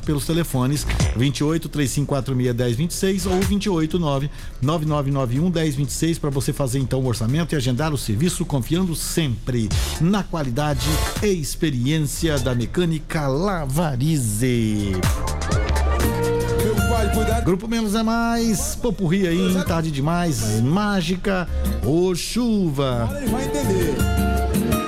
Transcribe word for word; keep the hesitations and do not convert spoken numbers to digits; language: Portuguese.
pelos telefones vinte e oito, três cinco quatro seis, um zero dois seis ou vinte e oito, nove nove nove nove um, um zero dois seis para você fazer então o orçamento e agendar o serviço, confiando sempre na qualidade e experiência da Mecânica Lavarize. Grupo Menos é Mais, popurri aí, tarde demais, mágica ou chuva. Agora ele vai entender.